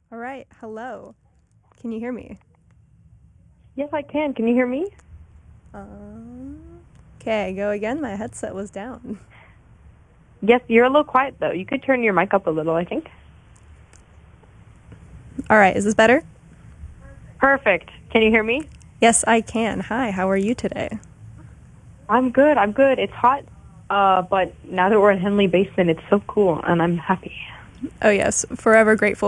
All right, hello. Can you hear me? Yes, I can. Can you hear me? Okay, go again. My headset was down. Yes, you're a little quiet though. You could turn your mic up a little, I think. All right, is this better? Perfect. Can you hear me? Yes, I can. Hi, how are you today? I'm good. I'm good. It's hot, but now that we're in Henley Basin, it's so cool, and I'm happy. Oh, yes, forever grateful